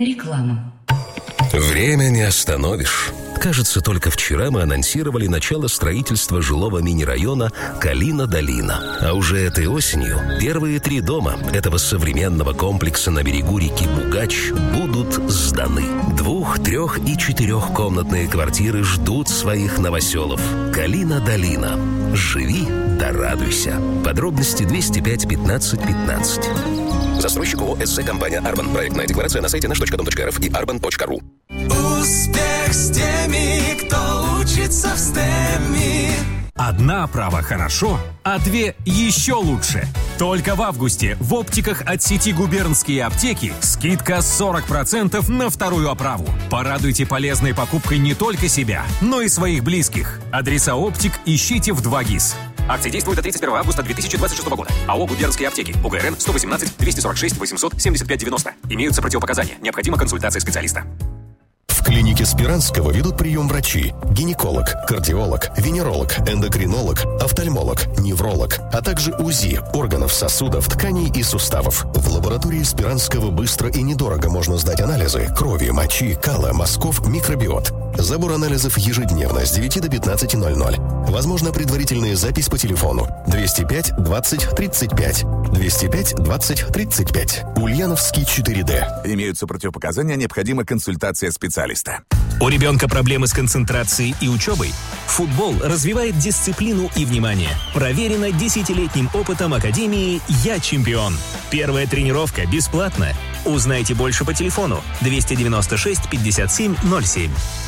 Реклама. Время не остановишь. Кажется, только вчера мы анонсировали начало строительства жилого мини-района Калина-Долина. А уже этой осенью первые 3 дома этого современного комплекса на берегу реки Бугач будут сданы. 2-, 3- и 4-комнатные квартиры ждут своих новоселов. Калина-Долина. Живи да радуйся. Подробности 205 15 15. Застройщик ООО «СЗ» компания «Арбан». Проектная декларация на сайте наш.дом.рф и arban.ru. Успех с теми, кто учится в STEM. Одна оправа хорошо, а 2 еще лучше. Только в августе в оптиках от сети «Губернские аптеки» скидка 40% на 2-ю оправу. Порадуйте полезной покупкой не только себя, но и своих близких. Адреса оптик ищите в 2 ГИС. Акция действует до 31 августа 2026 года. АО «Губернские аптеки». УГРН 118 246 875 90. Имеются противопоказания. Необходима консультация специалиста. В клинике Спиранского ведут прием врачи: гинеколог, кардиолог, венеролог, эндокринолог, офтальмолог, невролог, а также УЗИ органов, сосудов, тканей и суставов. В лаборатории Спиранского быстро и недорого можно сдать анализы крови, мочи, кала, мазков, микробиот. Забор анализов ежедневно с 9 до 15:00. Возможна предварительная запись по телефону 205 20 35. 205 20 35. Ульяновский 4D. Имеются противопоказания, необходима консультация специалиста. У ребенка проблемы с концентрацией и учебой? Футбол развивает дисциплину и внимание. Проверено 10-летним опытом Академии «Я чемпион». Первая тренировка бесплатна. Узнайте больше по телефону 296 57 07.